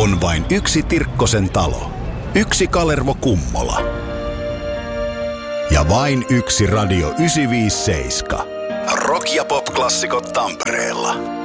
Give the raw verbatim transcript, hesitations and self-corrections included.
On vain yksi Tirkkosen talo, yksi Kalervo Kummola ja vain yksi Radio yhdeksänsataaviisikymmentäseitsemän. Rock- ja pop-klassikot Tampereella.